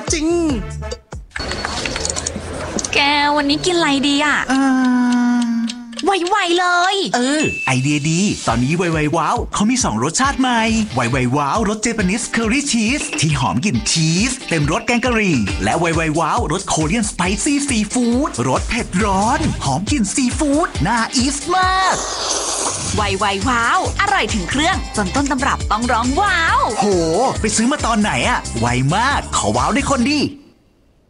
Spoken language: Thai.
จริงแกวันนี้กินอะไรดีอ่ะไวๆเลยไอเดียดีตอนนี้ไวๆว้าวเขามี2รสชาติใหม่ไวๆว้าวรสเจแปนิสเคอรี่ชีสที่หอมกลิ่นชีสเต็มรสแกงกะหรี่และไวๆว้าวรสโคเรียนสไปซี่ซีฟู้ดรสเผ็ดร้อนหอมกลิ่นซีฟู้ดน่าอีสมากไวว้าวอร่อยถึงเครื่องจนต้นตำรับต้องร้องว้าวโหไปซื้อมาตอนไหนอะไวมากขอว้าวได้คนดี